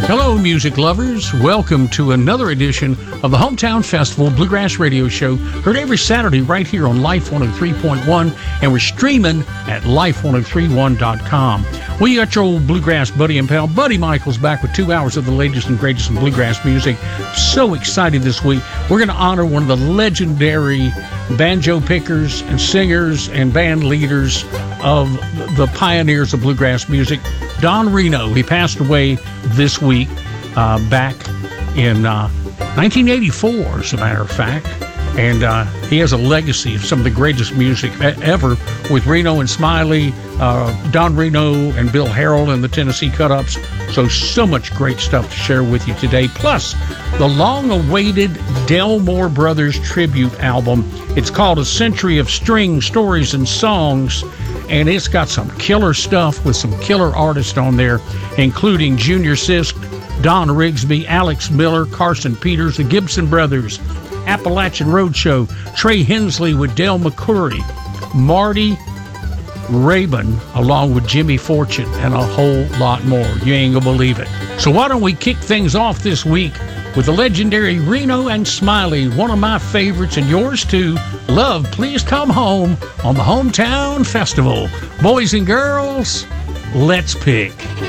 Hello, music lovers. Welcome to another edition of the Hometown Festival Bluegrass Radio Show, heard every Saturday right here on Life 103.1, and we're streaming at life1031.com. We got your old bluegrass buddy and pal, Buddy Michaels, back with 2 hours of the latest and greatest in bluegrass music. So excited this week. We're going to honor one of the legendary banjo pickers and singers and band leaders of the pioneers of bluegrass music, Don Reno. He passed away this week, back in 1984, as a matter of fact. And he has a legacy of some of the greatest music ever with Reno and Smiley, Don Reno and Bill Harrell and the Tennessee Cut-Ups. So much great stuff to share with you today. Plus, the long-awaited Delmore Brothers tribute album. It's called A Century of String, Stories, and Songs. And it's got some killer stuff with some killer artists on there, including Junior Sisk, Don Rigsby, Alex Miller, Carson Peters, the Gibson Brothers, Appalachian Roadshow, Trey Hensley with Del McCoury, Marty Raybon, along with Jimmy Fortune, and a whole lot more. You ain't gonna believe it. So why don't we kick things off this week with the legendary Reno and Smiley, one of my favorites and yours too, Love Please Come Home on the Hometown Festival. Boys and girls, let's pick.